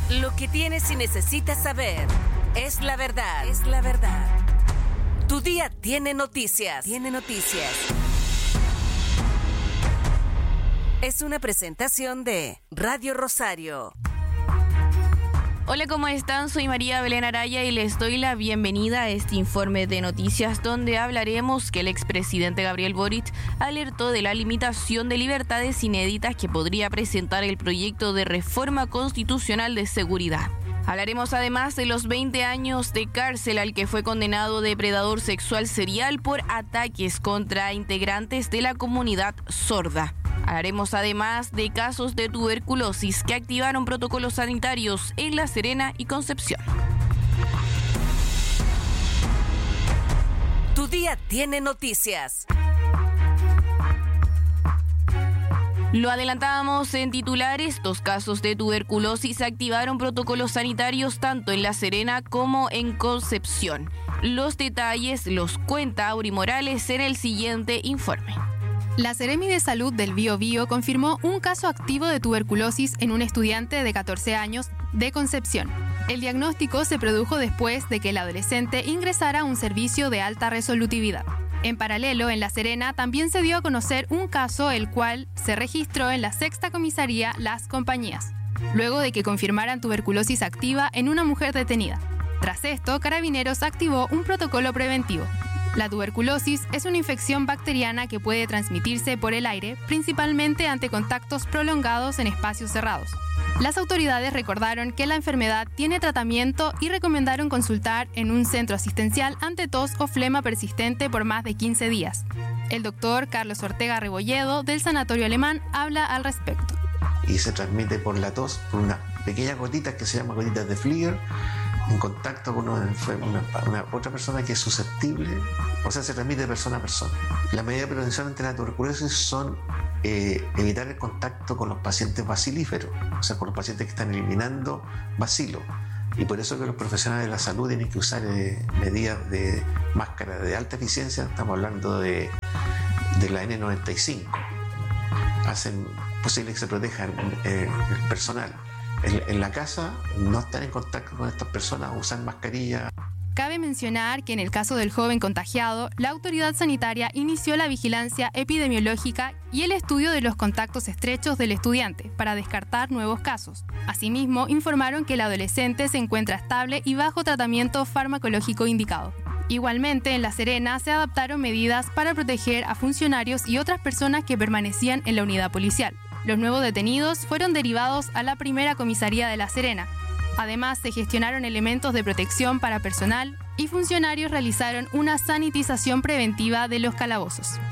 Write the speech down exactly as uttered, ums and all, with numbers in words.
Lo que tienes y necesitas saber es la verdad. Es la verdad. Tu día tiene noticias. Tiene noticias. Es una presentación de Radio Rosario. Hola, ¿cómo están? Soy María Belén Araya y les doy la bienvenida a este informe de noticias donde hablaremos que el expresidente Gabriel Boric alertó de la limitación de libertades inéditas que podría presentar el proyecto de reforma constitucional de seguridad. Hablaremos además de los veinte años de cárcel al que fue condenado depredador sexual serial por ataques contra integrantes de la comunidad sorda. Hablaremos además de casos de tuberculosis que activaron protocolos sanitarios en La Serena y Concepción. Tu día tiene noticias. Lo adelantábamos en titulares, dos casos de tuberculosis activaron protocolos sanitarios tanto en La Serena como en Concepción. Los detalles los cuenta Auri Morales en el siguiente informe. La Seremi de Salud del Biobío confirmó un caso activo de tuberculosis en un estudiante de catorce años de Concepción. El diagnóstico se produjo después de que el adolescente ingresara a un servicio de alta resolutividad. En paralelo, en La Serena también se dio a conocer un caso el cual se registró en la sexta comisaría Las Compañías, luego de que confirmaran tuberculosis activa en una mujer detenida. Tras esto, Carabineros activó un protocolo preventivo. La tuberculosis es una infección bacteriana que puede transmitirse por el aire, principalmente ante contactos prolongados en espacios cerrados. Las autoridades recordaron que la enfermedad tiene tratamiento y recomendaron consultar en un centro asistencial ante tos o flema persistente por más de quince días. El doctor Carlos Ortega Rebolledo, del Sanatorio Alemán, habla al respecto. Y se transmite por la tos, por unas pequeñas gotitas que se llaman gotitas de Flieger, en contacto con una, una, una otra persona que es susceptible, o sea, se transmite de persona a persona. Las medidas de prevención ante la tuberculosis son eh, evitar el contacto con los pacientes bacilíferos, o sea, con los pacientes que están eliminando bacilos. Y por eso que los profesionales de la salud tienen que usar eh, medidas de máscara de alta eficiencia, estamos hablando de, de la N noventa y cinco. Hacen posible que se protejan eh, el personal. En, en la casa no están en contacto con estas personas, usan mascarilla. Cabe mencionar que en el caso del joven contagiado, la autoridad sanitaria inició la vigilancia epidemiológica y el estudio de los contactos estrechos del estudiante para descartar nuevos casos. Asimismo, informaron que el adolescente se encuentra estable y bajo tratamiento farmacológico indicado. Igualmente, en La Serena se adaptaron medidas para proteger a funcionarios y otras personas que permanecían en la unidad policial. Los nuevos detenidos fueron derivados a la primera comisaría de La Serena. Además, se gestionaron elementos de protección para personal y funcionarios realizaron una sanitización preventiva de los calabozos.